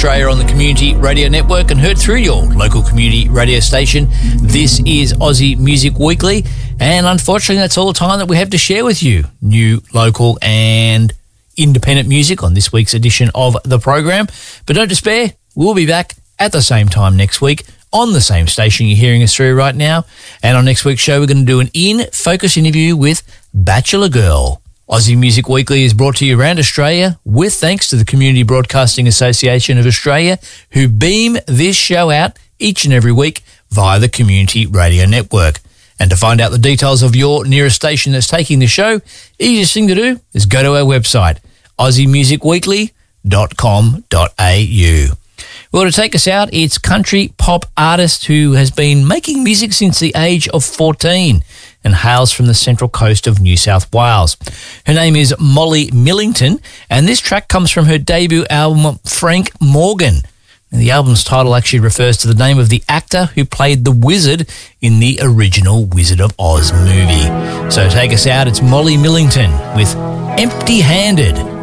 Australia on the Community Radio Network and heard through your local community radio station. This is Aussie Music Weekly, and unfortunately that's all the time that we have to share with you. New, local and independent music on this week's edition of the program. But don't despair, we'll be back at the same time next week on the same station you're hearing us through right now. And on next week's show, we're going to do an in-focus interview with Bachelor Girl. Aussie Music Weekly is brought to you around Australia with thanks to the Community Broadcasting Association of Australia, who beam this show out each and every week via the Community Radio Network. And to find out the details of your nearest station that's taking the show, easiest thing to do is go to our website, aussiemusicweekly.com.au. Well, to take us out, it's country pop artist who has been making music since the age of 14 and hails from the central coast of New South Wales. Her name is Molly Millington, and this track comes from her debut album, Frank Morgan. And the album's title actually refers to the name of the actor who played the wizard in the original Wizard of Oz movie. So take us out, it's Molly Millington with Empty Handed.